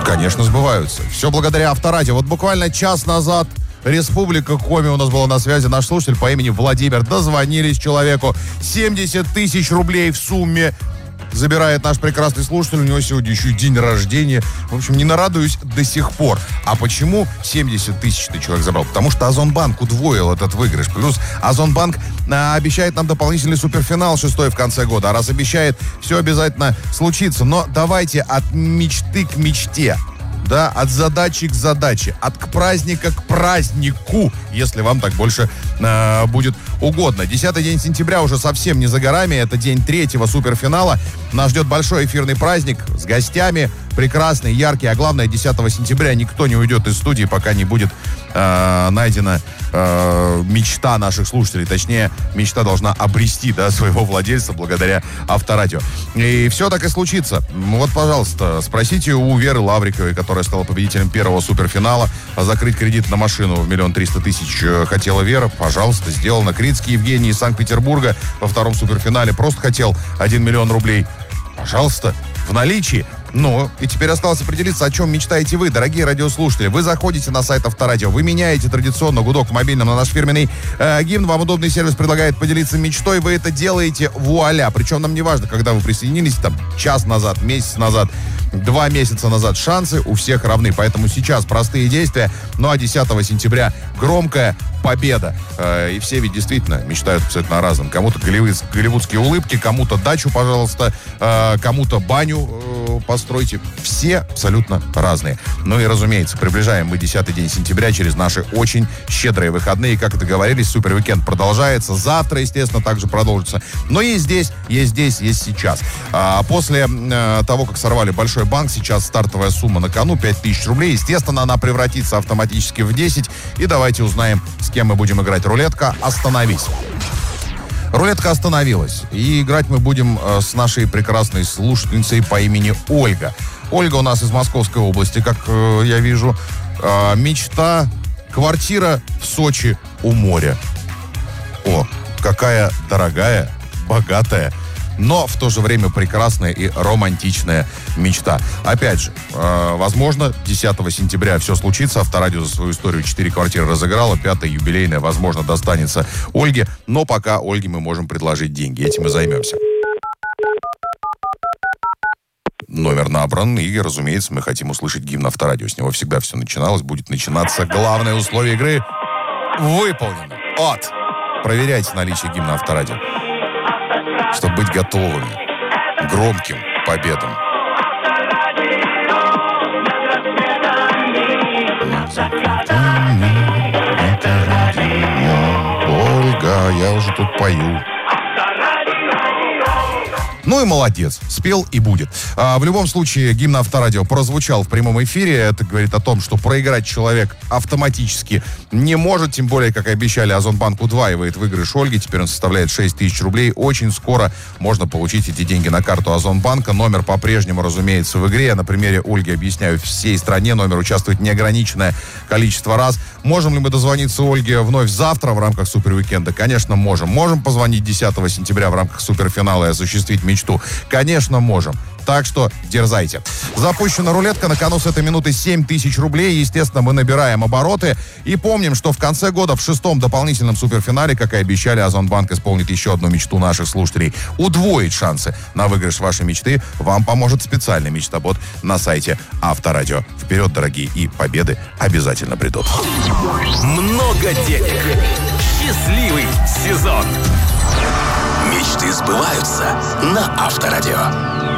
Конечно, сбываются. Все благодаря Авторадио. Вот буквально час назад Республика Коми у нас была на связи. Наш слушатель по имени Владимир. Дозвонились человеку. 70 тысяч рублей в сумме забирает наш прекрасный слушатель. У него сегодня еще и день рождения. В общем, не нарадуюсь до сих пор. А почему 70 тысяч ты человек забрал? Потому что Озонбанк удвоил этот выигрыш. Плюс Озонбанк обещает нам дополнительный суперфинал 6-й в конце года. А раз обещает, все обязательно случится. Но давайте от мечты к мечте. Да, от задачи к задаче, от праздника к празднику, если вам так больше будет угодно. 10-й день сентября уже совсем не за горами, это день 3-го суперфинала. Нас ждет большой эфирный праздник с гостями, прекрасный, яркий, а главное, 10 сентября никто не уйдет из студии, пока не будет найдена мечта наших слушателей. Точнее, мечта должна обрести, да, своего владельца благодаря Авторадио. И все так и случится. Вот, пожалуйста, спросите у Веры Лавриковой, которая стала победителем первого суперфинала. Закрыть кредит на машину в 1 300 000 хотела Вера. Пожалуйста, сделано. Крицкий Евгений из Санкт-Петербурга во втором суперфинале просто хотел 1 миллион рублей. Пожалуйста, в наличии. Ну, и теперь осталось определиться, о чем мечтаете вы, дорогие радиослушатели. Вы заходите на сайт Авторадио, вы меняете традиционно гудок в мобильном на наш фирменный гимн. Вам удобный сервис предлагает поделиться мечтой. Вы это делаете, вуаля. Причем нам не важно, когда вы присоединились, там, час назад, месяц назад, 2 месяца назад. Шансы у всех равны. Поэтому сейчас простые действия. Ну, а 10 сентября громкая победа. И все ведь действительно мечтают абсолютно о разном. Кому-то голливудские улыбки, кому-то дачу, пожалуйста, кому-то баню постройте. Все абсолютно разные. Ну и, разумеется, приближаем мы 10-й день сентября через наши очень щедрые выходные. Как и договорились, супервикенд продолжается. Завтра, естественно, также продолжится. Но есть здесь, есть сейчас. После того, как сорвали большой банк, сейчас стартовая сумма на кону 5000 рублей. Естественно, она превратится автоматически в 10. И давайте узнаем, с кем мы будем играть. Рулетка, остановись. Рулетка остановилась. И играть мы будем с нашей прекрасной слушательницей по имени Ольга. Ольга у нас из Московской области, как я вижу. Мечта, квартира в Сочи у моря. О, какая дорогая, богатая, но в то же время прекрасная и романтичная мечта. Опять же, возможно, 10 сентября все случится. Авторадио за свою историю 4 квартиры разыграла. 5-я юбилейная, возможно, достанется Ольге. Но пока Ольге мы можем предложить деньги. Этим и займемся. Номер набран, и, разумеется, мы хотим услышать гимн Авторадио. С него всегда все начиналось, будет начинаться. Главное условие игры выполнено. Проверяйте наличие гимна Авторадио, чтобы быть готовыми к громким победам. Ольга, я уже тут пою. Ну и молодец, спел и будет. В любом случае, гимн Авторадио прозвучал в прямом эфире. Это говорит о том, что проиграть человек автоматически не может. Тем более, как и обещали, Озонбанк удваивает выигрыш Ольги. Теперь он составляет 6000 рублей. Очень скоро можно получить эти деньги на карту Озонбанка. Номер по-прежнему, разумеется, в игре. Я на примере Ольги объясняю, всей стране номер участвует неограниченное количество раз. Можем ли мы дозвониться Ольге вновь завтра в рамках супервикенда? Конечно, можем. Можем позвонить 10 сентября в рамках суперфинала и осуществить мечту? Конечно, можем. Так что дерзайте. Запущена рулетка. На кону с этой минуты 7000 рублей. Естественно, мы набираем обороты. И помним, что в конце года, в 6-м дополнительном суперфинале, как и обещали, Озонбанк исполнит еще одну мечту наших слушателей. Удвоить шансы на выигрыш вашей мечты вам поможет специальный мечтобот на сайте Авторадио. Вперед, дорогие, и победы обязательно придут. Много денег. Счастливый сезон. Мечты сбываются на Авторадио.